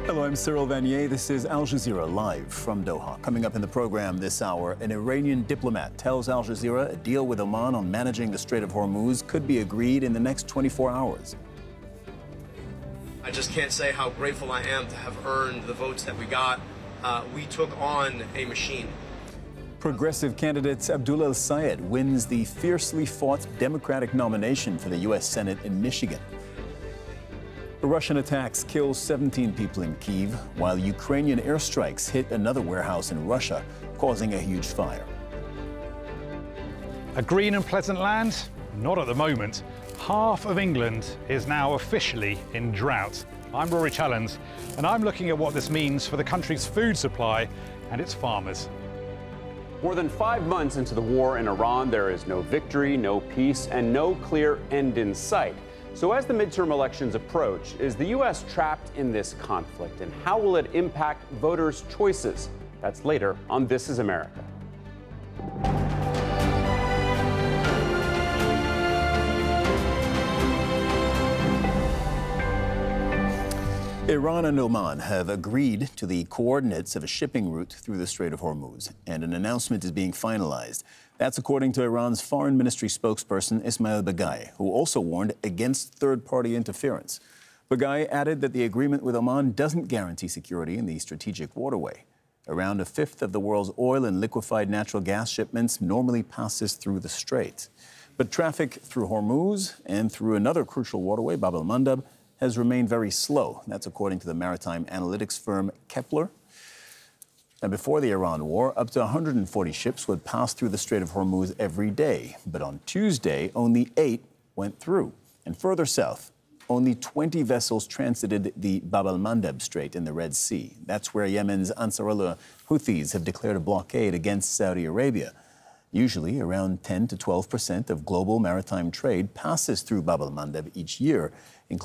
Hello, I'm Cyril Vanier. This is Al Jazeera live from Doha. Coming up in the program this hour, an Iranian diplomat tells Al Jazeera a deal with Oman on managing the Strait of Hormuz could be agreed in the next 24 hours. I just can't say how grateful I am to have earned the votes that we got. We took on a machine. Progressive candidate Abdullah El-Sayed wins the fiercely fought Democratic nomination for the U.S. Senate in Michigan. The Russian attacks kill 17 people in Kyiv, while Ukrainian airstrikes hit another warehouse in Russia, causing a huge fire. A green and pleasant land? Not at the moment. Half of England is now officially in drought. I'm Rory Challens, and I'm looking at what this means for the country's food supply and its farmers. More than 5 months into the war in Iran, there is no victory, no peace, and no clear end in sight. So as the midterm elections approach, is the U.S. trapped in this conflict, and how will it impact voters' choices? That's later on This Is America. Iran and Oman have agreed to the coordinates of a shipping route through the Strait of Hormuz, and an announcement is being finalized. That's according to Iran's Foreign Ministry spokesperson Ismail Baghai, who also warned against third-party interference. Baghai added that the agreement with Oman doesn't guarantee security in the strategic waterway. Around a fifth of the world's oil and liquefied natural gas shipments normally passes through the strait. But traffic through Hormuz and through another crucial waterway, Bab el-Mandab, has remained very slow. That's according to the maritime analytics firm Kepler. And before the Iran war, up to 140 ships would pass through the Strait of Hormuz every day. But on Tuesday, only 8 went through. And further south, only 20 vessels transited the Bab el-Mandab Strait in the Red Sea. That's where Yemen's Ansarullah Houthis have declared a blockade against Saudi Arabia. Usually, around 10 to 12% of global maritime trade passes through Bab el-Mandab each year,